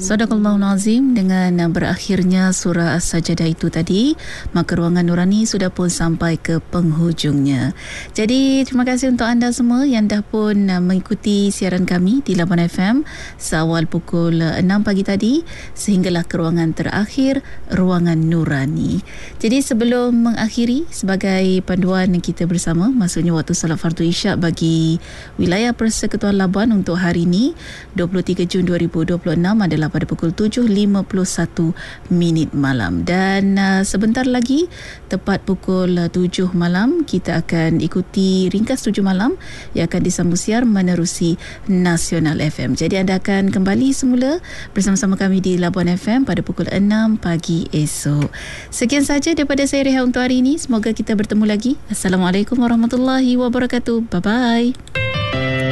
Sadaqallahul Azim. Dengan berakhirnya surah As-Sajdah itu tadi, maka ruangan Nurani sudah pun sampai ke penghujungnya. Jadi terima kasih untuk anda semua yang dah pun mengikuti siaran kami di Labuan FM seawal pukul 6 pagi tadi sehinggalah ke ruangan terakhir, ruangan Nurani. Jadi sebelum mengakhiri, sebagai panduan kita bersama, maksudnya waktu salat fardu isyak bagi wilayah Persekutuan Labuan untuk hari ini 23 Jun 2026 adalah pada pukul 7.51 malam. Dan sebentar lagi tepat pukul 7 malam kita akan ikuti ringkas 7 malam yang akan disambung siar menerusi Nasional FM. Jadi anda akan kembali semula bersama-sama kami di Labuan FM pada pukul 6 pagi esok. Sekian saja daripada saya Reha untuk hari ini. Semoga kita bertemu lagi. Assalamualaikum warahmatullahi wabarakatuh. Bye bye.